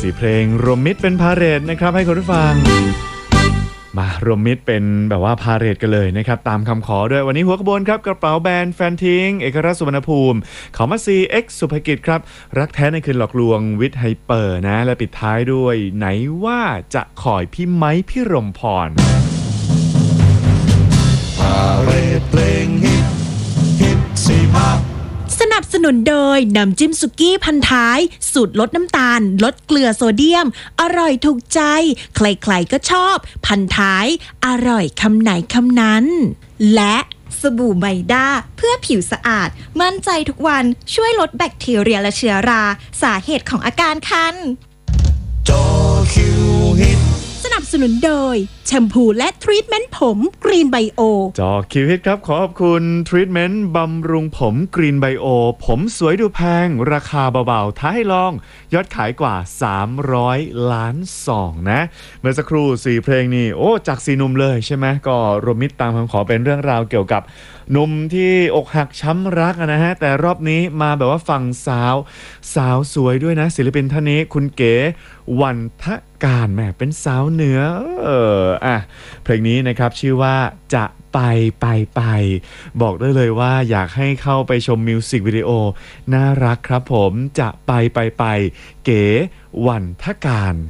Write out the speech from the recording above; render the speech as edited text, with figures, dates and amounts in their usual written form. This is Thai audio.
4เพลงรวมมิตรเป็นพาเหรดนะครับให้คุณผู้ฟังมารวมมิตรเป็นแบบว่าพาเหรดกันเลยนะครับตามคำขอด้วยวันนี้หัวขบวนครับกระเป๋าแบรนด์แฟนทิ้งเอกราชสุวรรณภูมิเขามาซีเอ็กซ์สุภกิจครับรักแท้ในคืนหลอกลวงวิทย์ไฮเปอร์นะและปิดท้ายด้วยไหนว่าจะคอยพี่ไม้พี่รมพรพาเหรดเพลงฮิต45 สนับสนุนโดยน้ำจิ้มสุกี้พันท้ายสูตรลดน้ำตาลลดเกลือโซเดียมอร่อยถูกใจใครๆก็ชอบพันท้ายอร่อยคำไหนคำนั้นและสบู่ไมด้าเพื่อผิวสะอาดมั่นใจทุกวันช่วยลดแบคทีเรียและเชื้อราสาเหตุของอาการคันจอคิวฮิตสนับสนุนโดยแชมพูและทรีทเมนต์ผมกรีนไบโอจอคิวฮิตครับขอบคุณทรีทเมนต์บำรุงผมกรีนไบโอผมสวยดูแพงราคาเบาๆท้าให้ลองยอดขายกว่า300 ล้านซองนะเมื่อสักครู่4เพลงนี่โอ้จาก4หนุ่มเลยใช่ไหมก็รวมมิตรตามคำขอเป็นเรื่องราวเกี่ยวกับหนุ่มที่อกหักช้ำรักนะฮะแต่รอบนี้มาแบบว่าฝั่งสาวสวยด้วยนะศิลปินท่านนี้คุณเก๋วันทการแหมเป็นสาวเหนือเพลงนี้นะครับชื่อว่าจะไปบอกได้เลยว่าอยากให้เข้าไปชมมิวสิกวิดีโอน่ารักครับผมจะไปเก๋วันทการ